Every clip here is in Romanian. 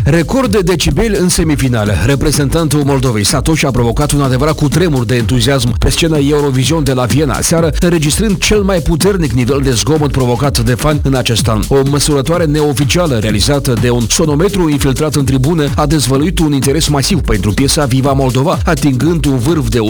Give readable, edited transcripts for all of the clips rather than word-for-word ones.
Record de decibeli în semifinale. Reprezentantul Moldovei, Satoshi, a provocat un adevărat cutremur de entuziasm pe scena Eurovision de la Viena seară, înregistrând cel mai puternic nivel de zgomot provocat de fani în acest an. O măsurătoare neoficială realizată de un sonometru infiltrat în tribune a dezvăluit un interes masiv pentru piesa Viva Moldova, atingând un vârf de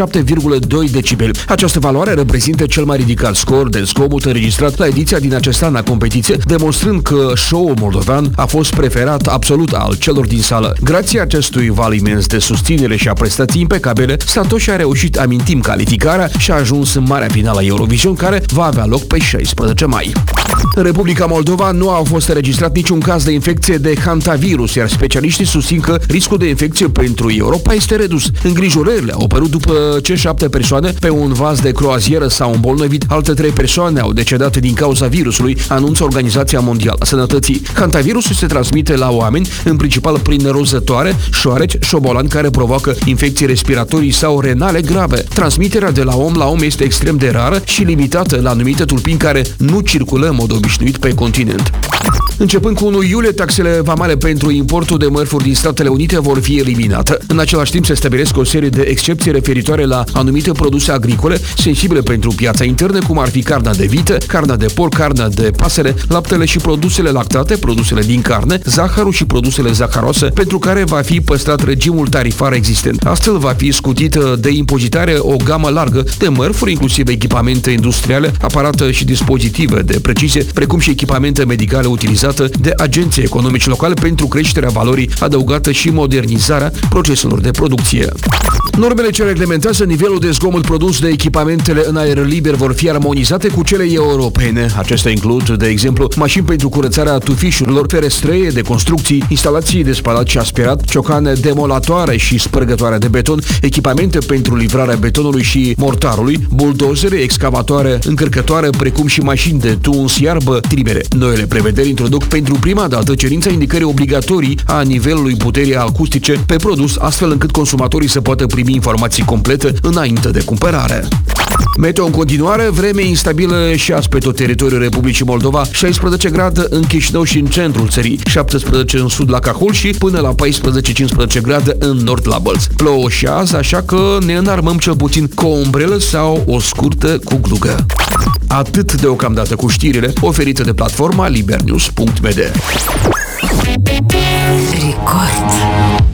107,2 decibeli. Această valoare reprezintă cel mai ridicat scor de zgomot înregistrat la ediția din acest an a competiției, demonstrând că show-ul moldovean a fost preferat absolut al celor din sală. Grație acestui val imens de susținere și a prestații impecabile, Satoshi a reușit, amintim, calificarea și a ajuns în marea finală a Eurovision, care va avea loc pe 16 mai. În Republica Moldova nu a fost înregistrat niciun caz de infecție de hantavirus, iar specialiștii susțin că riscul de infecție pentru Europa este redus. Îngrijorările au apărut după ce 7 persoane pe un vas de croazieră s-au îmbolnăvit, alte 3 persoane au decedat din cauza virusului, anunță Organizația Mondială a Sănătății. Hantavirusul se transmite la oameni, în principal prin rozătoare, șoareci, șobolani care provoacă infecții respiratorii sau renale grave. Transmiterea de la om este extrem de rară și limitată la anumite tulpini care nu circulă în mod obișnuit pe continent. Începând cu 1 iulie, taxele vamale pentru importul de mărfuri din Statele Unite vor fi eliminate. În același timp se stabilesc o serie de excepții referitoare la anumite produse agricole sensibile pentru piața internă, cum ar fi carnea de vită, carnea de porc, carnea de pasăre, laptele și produsele lactate, produsele din carne, zahărul și produsele zaharoase, pentru care va fi păstrat regimul tarifar existent. Astfel va fi scutită de impozitare o gamă largă de mărfuri, inclusiv echipamente industriale, aparate și dispozitive de precizie, precum și echipamente medicale utilizate de agenții economici locale pentru creșterea valorii adăugate și modernizarea proceselor de producție. Normele ce reglementează nivelul de zgomot produs de echipamentele în aer liber vor fi armonizate cu cele europene. Acestea includ, de exemplu, mașini pentru curățarea tufișurilor, ferestrăie de construcții, instalații de spălat și aspirat, ciocane demolatoare și spărgătoare de beton, echipamente pentru livrarea betonului și mortarului, buldozere, excavatoare, încărcătoare, precum și mașini de tuns, iarbă, trimere. Noile prevederi introduc pentru prima dată cerința indicării obligatorii a nivelului puterii acustice pe produs, astfel încât consumatorii să poată primi informații complete înainte de cumpărare. Meteo în continuare, vreme instabilă și azi pe tot teritoriul Republicii Moldova, 16 grade în Chișinău și în centrul țării, 17 în sud la Cahul și până la 14-15 grade în nord la Bălți. Plouă și azi, așa că ne înarmăm cel puțin cu o umbrelă sau o scurtă cu glugă. Atât deocamdată cu știrile oferite de platforma libernews.md. Record.